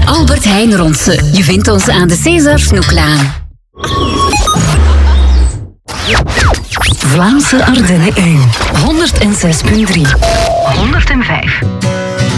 Albert Heijn Ronse. Je vindt ons aan de César Snoeklaan. Vlaamse Ardennen 1. 106.3. 105.